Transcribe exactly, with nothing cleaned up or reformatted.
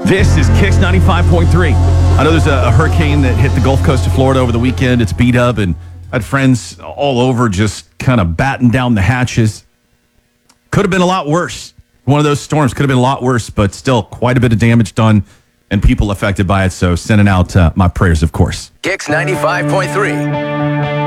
This is Kicks ninety-five point three. I know there's a, a hurricane that hit the Gulf Coast of Florida over the weekend. It's beat up, and I had friends all over just kind of batting down the hatches. Could have been a lot worse. One of those storms could have been a lot worse, but still quite a bit of damage done and people affected by it. So sending out uh, my prayers, of course. Kicks ninety-five point three.